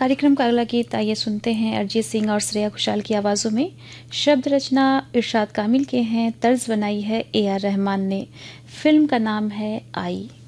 कार्यक्रम का अगला गीत आइए सुनते हैं अरिजीत सिंह और श्रेया घोषाल की आवाज़ों में। शब्द रचना इरशाद कामिल के हैं, तर्ज बनाई है AR रहमान ने। फिल्म का नाम है आई।